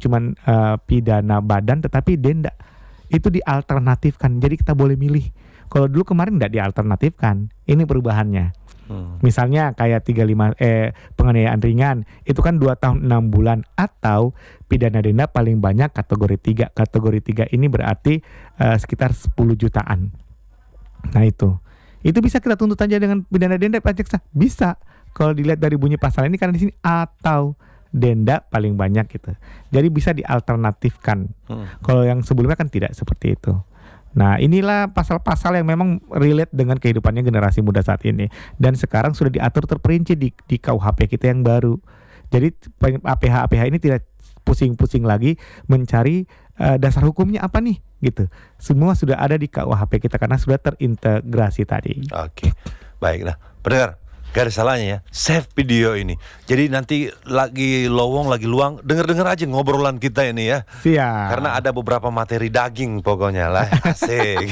cuman pidana badan tetapi denda. Itu dialternatifkan. Jadi kita boleh milih. Kalau dulu kemarin nggak dialternatifkan. Ini perubahannya. Misalnya kayak 35 penganiayaan ringan itu kan 2 tahun 6 bulan atau pidana denda paling banyak kategori 3. Kategori 3 ini berarti sekitar 10 jutaan. Nah itu bisa kita tuntut aja dengan pidana denda Pak Jaksa. Bisa. Kalau dilihat dari bunyi pasal ini karena di sini atau denda paling banyak gitu. Jadi bisa dialternatifkan. Kalau yang sebelumnya kan tidak seperti itu. Nah inilah pasal-pasal yang memang relate dengan kehidupannya generasi muda saat ini. Dan sekarang sudah diatur terperinci di KUHP kita yang baru. Jadi APH ini tidak pusing-pusing lagi mencari dasar hukumnya apa nih gitu. Semua sudah ada di KUHP kita karena sudah terintegrasi tadi. Oke, baiklah. Pendengar, gak ada salahnya ya save video ini. Jadi nanti lagi lowong, lagi luang, denger aja ngobrolan kita ini ya. Siap. Karena ada beberapa materi daging pokoknya lah. Asik.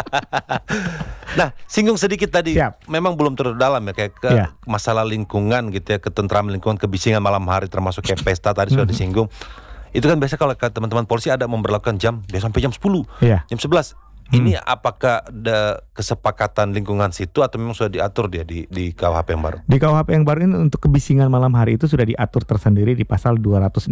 Nah, singgung sedikit tadi. Siap. Memang belum terlalu dalam ya kayak ke masalah lingkungan gitu ya, ketentraman lingkungan, kebisingan malam hari termasuk kayak pesta tadi sudah disinggung. Itu kan biasa kalau teman-teman polisi ada memberlakukan jam biasa sampai jam 10, jam 11. Ini apakah ada kesepakatan lingkungan situ atau memang sudah diatur dia di KUHP yang baru? Di KUHP yang baru ini untuk kebisingan malam hari itu sudah diatur tersendiri di pasal 265.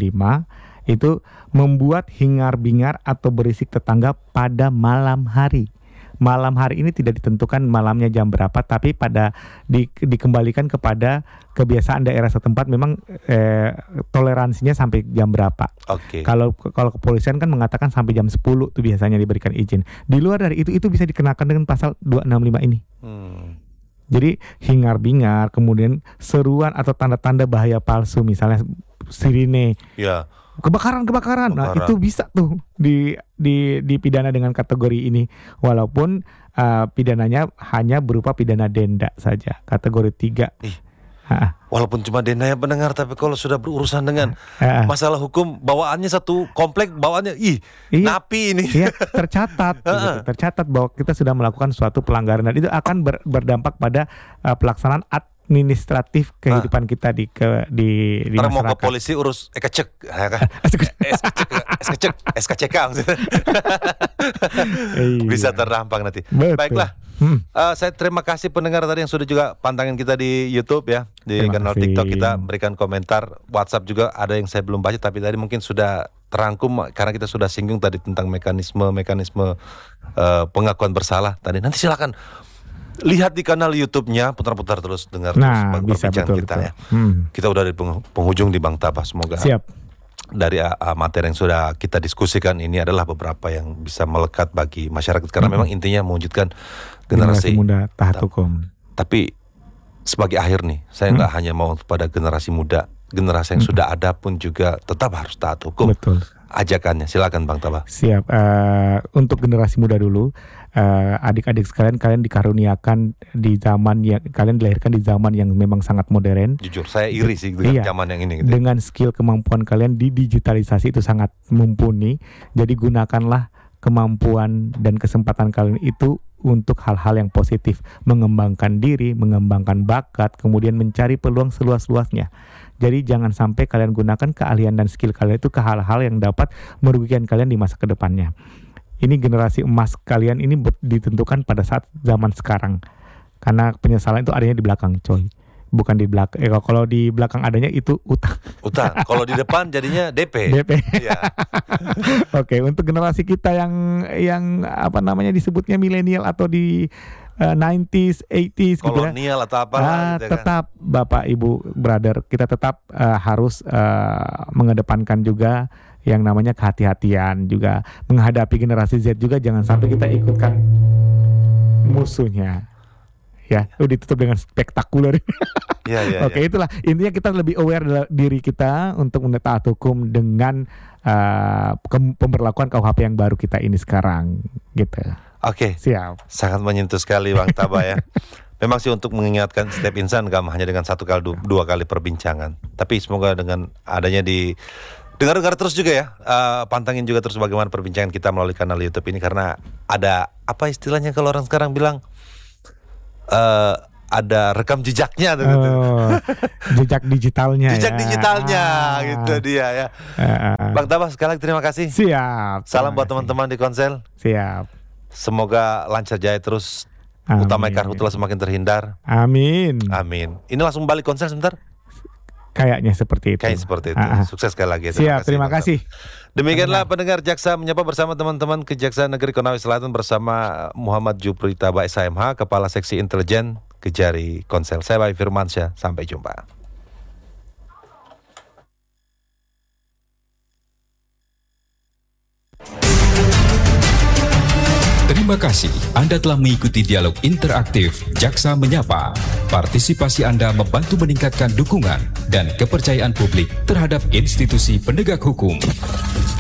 Itu membuat hingar-bingar atau berisik tetangga pada malam hari. Malam hari ini tidak ditentukan malamnya jam berapa, tapi dikembalikan kepada kebiasaan daerah setempat. Memang toleransinya sampai jam berapa. Oke. Kalau kepolisian kan mengatakan sampai jam 10 tuh biasanya diberikan izin. Di luar dari itu bisa dikenakan dengan pasal 265 ini. Jadi hingar-bingar, kemudian seruan atau tanda-tanda bahaya palsu, misalnya sirine. Ya. Kebakaran. Nah, itu bisa tuh dipidana dengan kategori ini. Walaupun pidananya hanya berupa pidana denda saja, kategori 3. Walaupun cuma denda ya pendengar, tapi kalau sudah berurusan dengan masalah hukum, bawaannya satu komplek, bawaannya napi ini. Iya, tercatat gitu. Tercatat bahwa kita sudah melakukan suatu pelanggaran dan itu akan berdampak pada pelaksanaan administratif kehidupan kita di masyarakat. Mau ke polisi urus SKCK bisa terdampak nanti. Betul. Baiklah. Saya terima kasih pendengar tadi yang sudah juga pantangin kita di YouTube ya, di kanal TikTok kita, berikan komentar. WhatsApp juga ada yang saya belum baca tapi tadi mungkin sudah terangkum karena kita sudah singgung tadi tentang mekanisme pengakuan bersalah tadi. Nanti silakan lihat di kanal YouTube-nya, putar-putar terus dengar terus perbincangan kita ya. Kita udah di penghujung di Bang Tabah. Semoga dari materi yang sudah kita diskusikan ini adalah beberapa yang bisa melekat bagi masyarakat karena memang intinya mewujudkan generasi muda taat hukum. Tapi sebagai akhir nih, saya nggak hanya mau pada generasi muda, generasi yang sudah ada pun juga tetap harus taat hukum. Betul. Ajakannya, silakan Bang Tabah. Siap. Untuk generasi muda dulu, adik-adik sekalian, kalian dikaruniakan di zaman yang kalian dilahirkan di zaman yang memang sangat modern. Jujur, saya iri sih dengan zaman yang ini. Gitu. Dengan skill kemampuan kalian di digitalisasi itu sangat mumpuni. Jadi gunakanlah kemampuan dan kesempatan kalian itu untuk hal-hal yang positif, mengembangkan diri, mengembangkan bakat, kemudian mencari peluang seluas-luasnya. Jadi jangan sampai kalian gunakan keahlian dan skill kalian itu ke hal-hal yang dapat merugikan kalian di masa kedepannya. Ini generasi emas kalian ini ditentukan pada saat zaman sekarang. Karena penyesalan itu adanya di belakang, coy. Bukan di belakang. Kalau di belakang adanya itu utang. Utang. Kalau di depan jadinya DP. Ya. Oke, untuk generasi kita yang disebutnya milenial atau di 90s, 80s kolonial gitu ya. atau apa tetap kan? Bapak, Ibu, brother, kita tetap harus mengedepankan juga yang namanya kehati-hatian juga. Menghadapi generasi Z juga jangan sampai kita ikutkan musuhnya. Ya, ditutup dengan spektakuler. Oke, itulah intinya kita lebih aware diri kita untuk menaati hukum dengan pemberlakuan KUHP yang baru kita ini sekarang gitu. Oke, siap. Sangat menyentuh sekali Bang Tabah ya. Memang sih untuk mengingatkan setiap insan gak hanya dengan satu kali dua kali perbincangan. Tapi semoga dengan adanya di dengar terus juga ya, pantangin juga terus bagaimana perbincangan kita melalui kanal YouTube ini karena ada apa istilahnya kalau orang sekarang bilang ada rekam jejaknya jejak digitalnya. Jejak digitalnya gitu dia ya. Bang Tabah sekali lagi terima kasih. Siap. Salam buat teman-teman di Konsel. Siap. Semoga lancar jaya terus. Utamanya karhutlah semakin terhindar. Amin. Amin. Ini langsung balik Konsel sebentar. Kayaknya seperti itu. Kayak seperti itu. Sukses sekali lagi. Siap, terima kasih. Demikianlah pendengar Jaksa Menyapa bersama teman-teman Kejaksaan Negeri Konawe Selatan bersama Muhammad Jupri Taba SHMH, Kepala Seksi Intelijen Kejari Konsel. Saya Bayi Firmansyah, sampai jumpa. Terima kasih Anda telah mengikuti dialog interaktif Jaksa Menyapa. Partisipasi Anda membantu meningkatkan dukungan dan kepercayaan publik terhadap institusi penegak hukum.